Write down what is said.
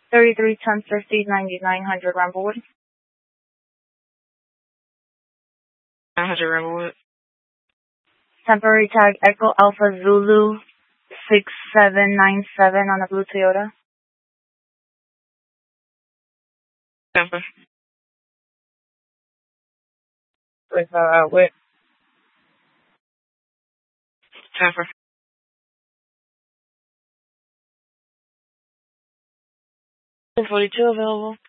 900 Ramblewood. 900 Ramblewood. Temporary tag Echo Alpha Zulu 6797 on a blue Toyota. Tampa. With Tampa. 42 available.